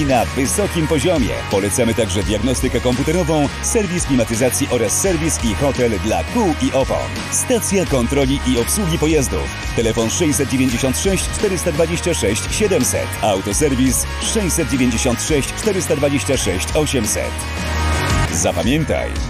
obsługi na wysokim poziomie. Polecamy także diagnostykę komputerową, serwis klimatyzacji oraz serwis i hotel dla kół i opon. Stacja kontroli i obsługi pojazdów. Telefon 696 426 700. Autoserwis 696 426 800. Zapamiętaj,